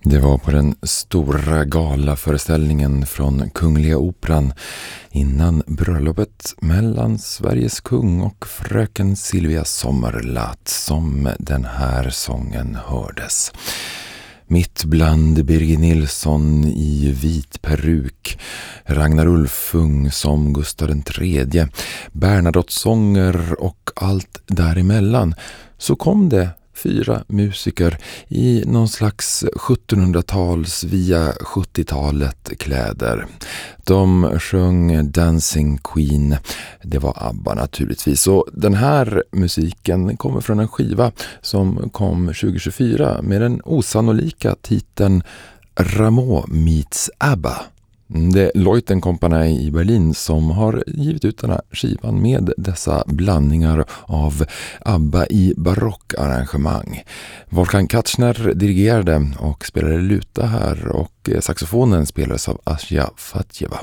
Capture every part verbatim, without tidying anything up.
Det var på den stora galaföreställningen från Kungliga Operan innan bröllopet mellan Sveriges kung och fröken Silvia Sommerlath som den här sången hördes. Mitt bland Birgit Nilsson i vit peruk, Ragnar Ulfung som Gustav den tredje, Bernadotte-sånger och allt däremellan så kom det fyra musiker i någon slags sjuttonhundratals via sjuttiotalet kläder. De sjöng Dancing Queen, det var ABBA naturligtvis. Och den här musiken kommer från en skiva som kom tjugo tjugofyra med den osannolika titeln Rameau meets ABBA. Det är Leuten Company i Berlin som har givit ut den här skivan med dessa blandningar av ABBA i barockarrangemang. Wolfgang Katchner dirigerade och spelade luta här och saxofonen spelades av Asja Fatjeva.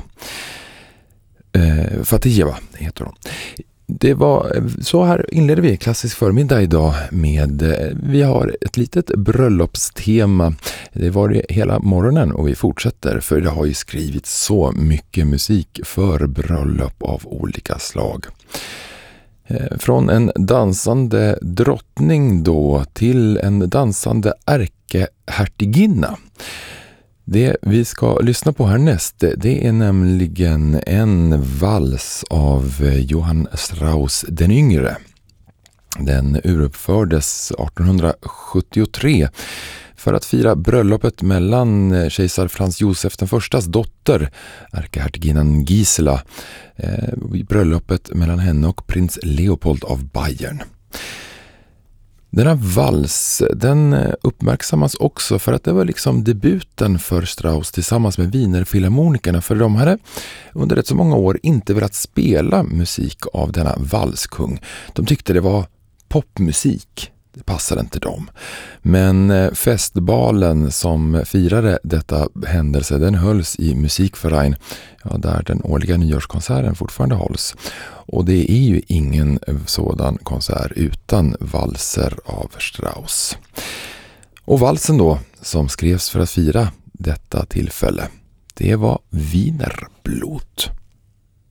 Eh, Fatjeva heter hon. Det var så här inledde vi klassisk förmiddag idag med, vi har ett litet bröllopstema. Det var det hela morgonen och vi fortsätter för det har ju skrivits så mycket musik för bröllop av olika slag. Från en dansande drottning då till en dansande ärkehertiginna. Det vi ska lyssna på härnäst, det är nämligen en vals av Johann Strauss den yngre. Den uruppfördes arton sjuttiotre för att fira bröllopet mellan kejsar Frans Josef den förstas dotter, ärkehertiginnan Gisela, eh, bröllopet mellan henne och prins Leopold av Bayern. Den här vals, den uppmärksammas också för att det var liksom debuten för Strauss tillsammans med Wienerfilharmonikerna, för de hade under rätt så många år inte velat spela musik av denna valskung. De tyckte det var popmusik. Det passade inte dem. Men festbalen som firade detta händelse, den hölls i Musikverein, ja, där den årliga nyårskonserten fortfarande hålls. Och det är ju ingen sådan konsert utan valser av Strauss. Och valsen då, som skrevs för att fira detta tillfälle, det var Wienerblut.